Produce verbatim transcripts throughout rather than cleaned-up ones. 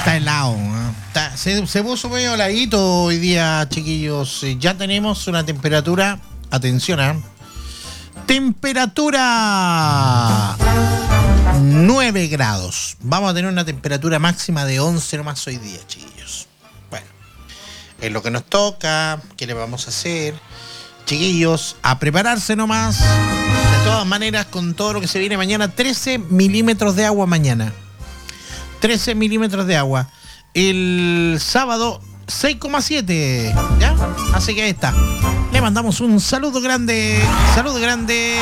Está helado, ¿eh? Está, se, se puso medio heladito hoy día, chiquillos. Ya tenemos una temperatura, atención, ¿eh? Temperatura nueve grados. Vamos a tener una temperatura máxima de once nomás hoy día, chiquillos. Bueno, es lo que nos toca. ¿Qué le vamos a hacer? Chiquillos, a prepararse nomás. De todas maneras, con todo lo que se viene mañana, trece milímetros de agua mañana. trece milímetros de agua. El sábado, seis coma siete. ¿Ya? Así que ahí está. Le mandamos un saludo grande. Saludo grande.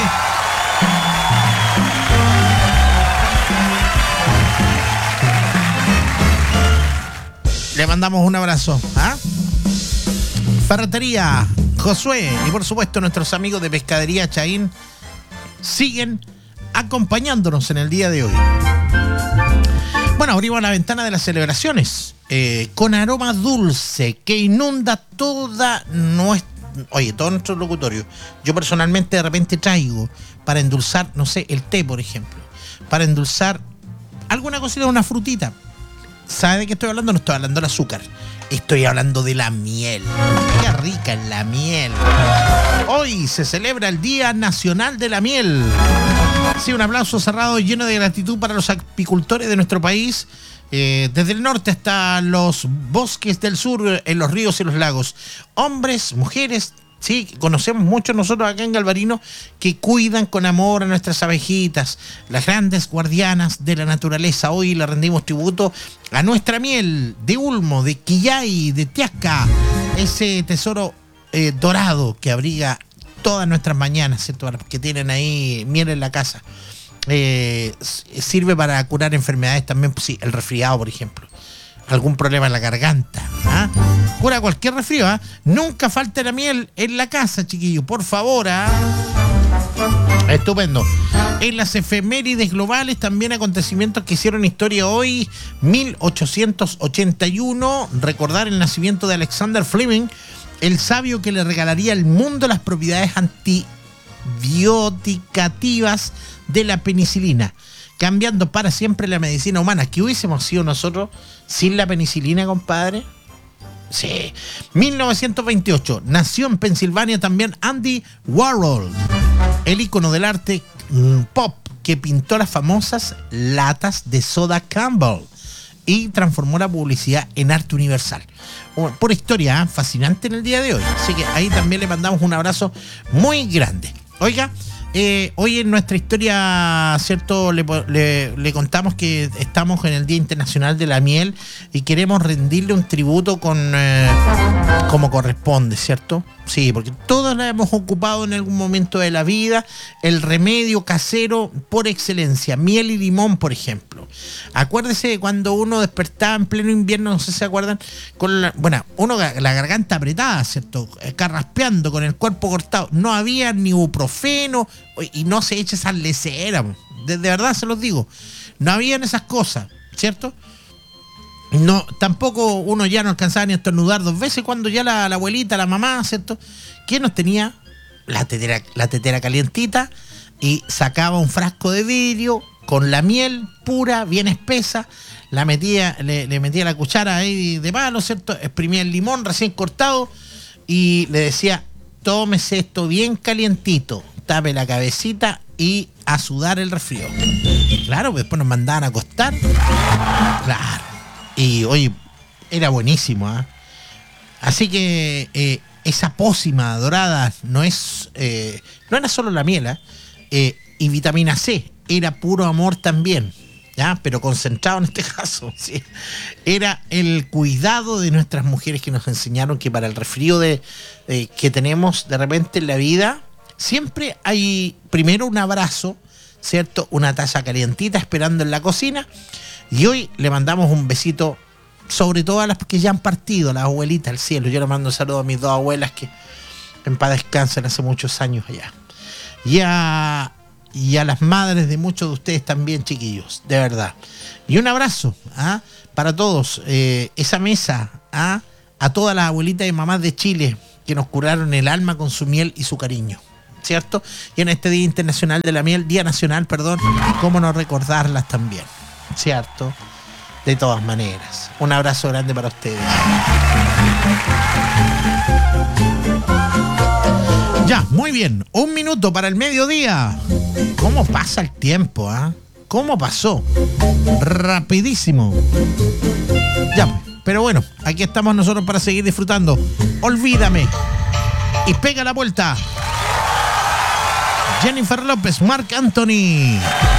Le mandamos un abrazo. ¿Ah? Ferretería Josué y por supuesto nuestros amigos de Pescadería Chaín siguen acompañándonos en el día de hoy. Bueno, abrimos la ventana de las celebraciones eh, con aroma dulce que inunda toda nuestra, oye, todo nuestro locutorio. Yo personalmente de repente traigo para endulzar, no sé, el té, por ejemplo, para endulzar alguna cosita, una frutita. ¿Sabe de qué estoy hablando? No estoy hablando del azúcar. Estoy hablando de la miel. Qué rica es la miel. Hoy se celebra el Día Nacional de la Miel. Sí, un aplauso cerrado y lleno de gratitud para los apicultores de nuestro país. Eh, desde el norte hasta los bosques del sur, en los ríos y los lagos. Hombres, mujeres, sí, conocemos muchos nosotros acá en Galvarino que cuidan con amor a nuestras abejitas, las grandes guardianas de la naturaleza. Hoy le rendimos tributo a nuestra miel de Ulmo, de Quillay, de Tiasca, ese tesoro eh, dorado que abriga todas nuestras mañanas, ¿cierto? Para los que tienen ahí miel en la casa. Eh, sirve para curar enfermedades también, pues sí, el resfriado, por ejemplo. Algún problema en la garganta, ¿ah? Cura cualquier resfrío, ¿ah? Nunca falte la miel en la casa, chiquillos, por favor, ¿ah? Estupendo. En las efemérides globales, también acontecimientos que hicieron historia hoy. mil ochocientos ochenta y uno, recordar el nacimiento de Alexander Fleming, el sabio que le regalaría al mundo las propiedades antibioticativas de la penicilina, cambiando para siempre la medicina humana. ¿Qué hubiésemos sido nosotros sin la penicilina, compadre? Sí. mil novecientos veintiocho, nació en Pensilvania también Andy Warhol, el ícono del arte pop que pintó las famosas latas de soda Campbell y transformó la publicidad en arte universal. Por historia, ¿eh? Fascinante en el día de hoy. Así que ahí también le mandamos un abrazo muy grande. Oiga, eh, hoy en nuestra historia, ¿cierto? Le, le, le contamos que estamos en el Día Internacional de la Miel y queremos rendirle un tributo con eh, como corresponde, ¿cierto? Sí, porque todos la hemos ocupado en algún momento de la vida. El remedio casero por excelencia, miel y limón, por ejemplo. Acuérdese de cuando uno despertaba en pleno invierno, no sé si se acuerdan, con la, bueno, uno la garganta apretada, ¿cierto? Carraspeando, con el cuerpo cortado. No había ni ibuprofeno y no se eche esas leceras. De, de verdad se los digo. No habían esas cosas, ¿cierto? No, tampoco uno ya no alcanzaba ni a estornudar dos veces cuando ya la, la abuelita, la mamá, ¿cierto? ¿Quién nos tenía? La tetera, la tetera calientita y sacaba un frasco de vidrio con la miel pura, bien espesa, la metía, le, le metía la cuchara ahí de palo, ¿cierto? Exprimía el limón recién cortado y le decía, tómese esto bien calientito, tape la cabecita y a sudar el resfrío. Claro, pues después nos mandaban a acostar. Claro. Y oye, era buenísimo, ¿eh? Así que eh, esa pócima dorada no es eh, no era solo la miel, ¿eh? Eh, y vitamina C, era puro amor también, ¿ya? Pero concentrado en este caso, ¿sí? Era el cuidado de nuestras mujeres que nos enseñaron que para el resfrío de, eh, que tenemos de repente en la vida, siempre hay primero un abrazo, ¿cierto? Una taza calientita esperando en la cocina. Y hoy le mandamos un besito, sobre todo a las que ya han partido, las abuelitas al cielo. Yo le mando un saludo a mis dos abuelas que en paz descansan hace muchos años allá. Y a, y a las madres de muchos de ustedes también, chiquillos, de verdad. Y un abrazo, ¿ah? Para todos. Eh, esa mesa, ¿ah? A todas las abuelitas y mamás de Chile que nos curaron el alma con su miel y su cariño, ¿cierto? Y en este Día Internacional de la Miel, Día Nacional, perdón, cómo no recordarlas también, ¿cierto? De todas maneras, un abrazo grande para ustedes. Ya, muy bien. Un minuto para el mediodía. ¿Cómo pasa el tiempo, ah? ¿eh? ¿Cómo pasó? Rapidísimo. Ya, pero bueno, aquí estamos nosotros para seguir disfrutando. Olvídame. Y pega la vuelta. Jennifer López, Marc Anthony.